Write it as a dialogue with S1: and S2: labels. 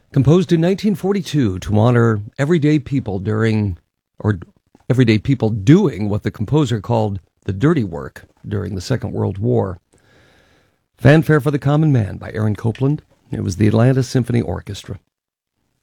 S1: Composed in 1942 to honor everyday people doing what the composer called the dirty work during the Second World War. Fanfare for the Common Man by Aaron Copland. It was the Atlanta Symphony Orchestra.